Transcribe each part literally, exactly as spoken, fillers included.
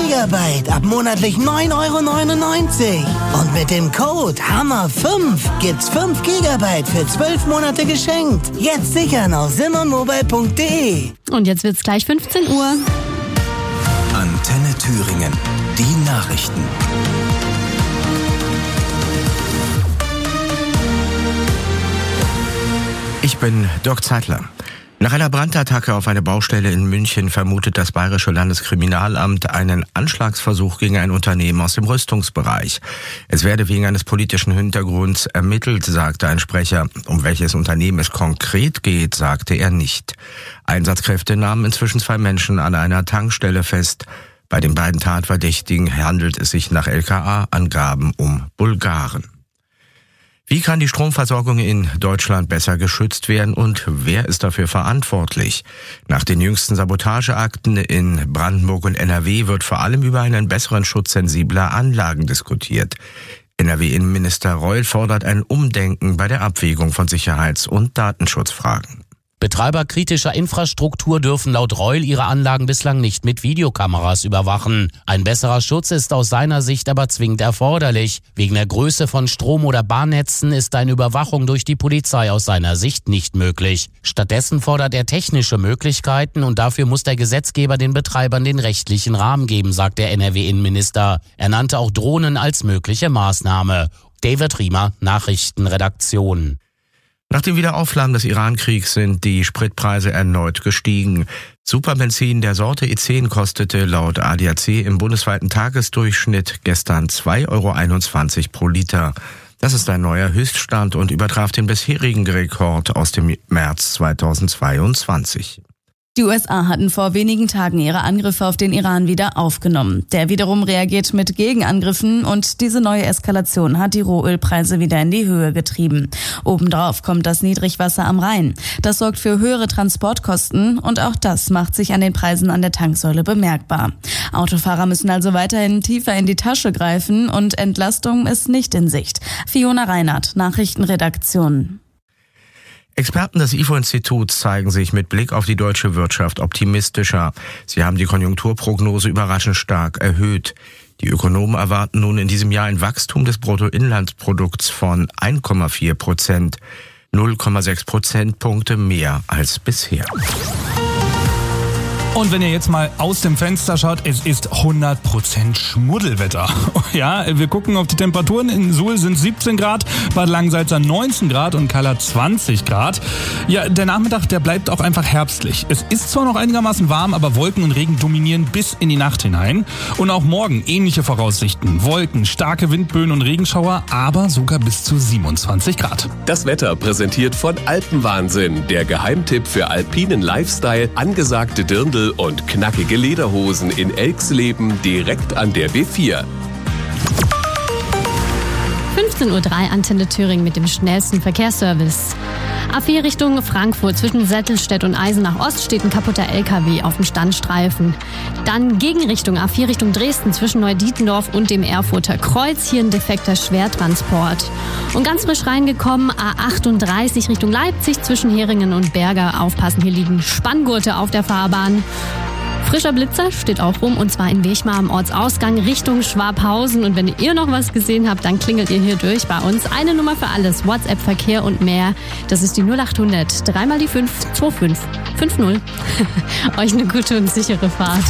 Gigabyte ab monatlich neun Euro neunundneunzig. Und mit dem Code Hammer fünf gibt's fünf Gigabyte für zwölf Monate geschenkt. Jetzt sichern auf simonmobile punkt de. Und jetzt wird's gleich fünfzehn Uhr. Antenne Thüringen. Die Nachrichten. Ich bin Dirk Zeitler. Nach einer Brandattacke auf eine Baustelle in München vermutet das Bayerische Landeskriminalamt einen Anschlagsversuch gegen ein Unternehmen aus dem Rüstungsbereich. Es werde wegen eines politischen Hintergrunds ermittelt, sagte ein Sprecher. Um welches Unternehmen es konkret geht, sagte er nicht. Einsatzkräfte nahmen inzwischen zwei Menschen an einer Tankstelle fest. Bei den beiden Tatverdächtigen handelt es sich nach L K A-Angaben um Bulgaren. Wie kann die Stromversorgung in Deutschland besser geschützt werden und wer ist dafür verantwortlich? Nach den jüngsten Sabotageakten in Brandenburg und N R W wird vor allem über einen besseren Schutz sensibler Anlagen diskutiert. N R W-Innenminister Reul fordert ein Umdenken bei der Abwägung von Sicherheits- und Datenschutzfragen. Betreiber kritischer Infrastruktur dürfen laut Reul ihre Anlagen bislang nicht mit Videokameras überwachen. Ein besserer Schutz ist aus seiner Sicht aber zwingend erforderlich. Wegen der Größe von Strom- oder Bahnnetzen ist eine Überwachung durch die Polizei aus seiner Sicht nicht möglich. Stattdessen fordert er technische Möglichkeiten und dafür muss der Gesetzgeber den Betreibern den rechtlichen Rahmen geben, sagt der N R W-Innenminister. Er nannte auch Drohnen als mögliche Maßnahme. David Riemer, Nachrichtenredaktion. Nach dem Wiederaufflammen des Iran-Kriegs sind die Spritpreise erneut gestiegen. Superbenzin der Sorte E zehn kostete laut A D A C im bundesweiten Tagesdurchschnitt gestern zwei Euro einundzwanzig pro Liter. Das ist ein neuer Höchststand und übertraf den bisherigen Rekord aus dem März zweitausendzweiundzwanzig. Die U S A hatten vor wenigen Tagen ihre Angriffe auf den Iran wieder aufgenommen. Der wiederum reagiert mit Gegenangriffen und diese neue Eskalation hat die Rohölpreise wieder in die Höhe getrieben. Obendrauf kommt das Niedrigwasser am Rhein. Das sorgt für höhere Transportkosten und auch das macht sich an den Preisen an der Tanksäule bemerkbar. Autofahrer müssen also weiterhin tiefer in die Tasche greifen und Entlastung ist nicht in Sicht. Fiona Reinhardt, Nachrichtenredaktion. Experten des I F O-Instituts zeigen sich mit Blick auf die deutsche Wirtschaft optimistischer. Sie haben die Konjunkturprognose überraschend stark erhöht. Die Ökonomen erwarten nun in diesem Jahr ein Wachstum des Bruttoinlandsprodukts von eins Komma vier Prozent, null Komma sechs Prozentpunkte mehr als bisher. Und wenn ihr jetzt mal aus dem Fenster schaut, es ist hundert Prozent Schmuddelwetter. Ja, wir gucken auf die Temperaturen. In Suhl sind siebzehn Grad, Bad Langensalza neunzehn Grad und Kalla zwanzig Grad. Ja, der Nachmittag, der bleibt auch einfach herbstlich. Es ist zwar noch einigermaßen warm, aber Wolken und Regen dominieren bis in die Nacht hinein. Und auch morgen ähnliche Voraussichten. Wolken, starke Windböen und Regenschauer, aber sogar bis zu siebenundzwanzig Grad. Das Wetter präsentiert von Alpenwahnsinn, der Geheimtipp für alpinen Lifestyle, angesagte Dirndl und knackige Lederhosen in Elxleben direkt an der B vier. fünfzehn Uhr drei Antenne Thüringen mit dem schnellsten Verkehrsservice. A vier Richtung Frankfurt zwischen Sättelstedt und Eisenach Ost steht ein kaputter L K W auf dem Standstreifen. Dann Gegenrichtung A vier Richtung Dresden zwischen Neudietendorf und dem Erfurter Kreuz. Hier ein defekter Schwertransport. Und ganz frisch reingekommen A achtunddreißig Richtung Leipzig zwischen Heringen und Berger. Aufpassen, hier liegen Spanngurte auf der Fahrbahn. Frischer Blitzer steht auch rum und zwar in Wechmar am Ortsausgang Richtung Schwabhausen. Und wenn ihr noch was gesehen habt, dann klingelt ihr hier durch bei uns. Eine Nummer für alles, WhatsApp, Verkehr und mehr. Das ist die null achthundert, dreimal die fünf, zwei fünf, fünf null. Euch eine gute und sichere Fahrt.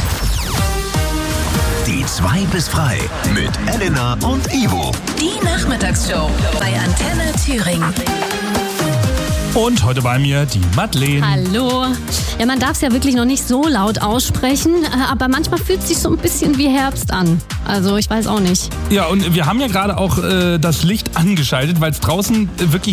Die zwei bis frei mit Elena und Ivo. Die Nachmittagsshow bei Antenne Thüringen. Und heute bei mir die Madeleine. Hallo. Ja, man darf es ja wirklich noch nicht so laut aussprechen, aber manchmal fühlt es sich so ein bisschen wie Herbst an. Also ich weiß auch nicht. Ja, und wir haben ja gerade auch äh, das Licht angeschaltet, weil es draußen wirklich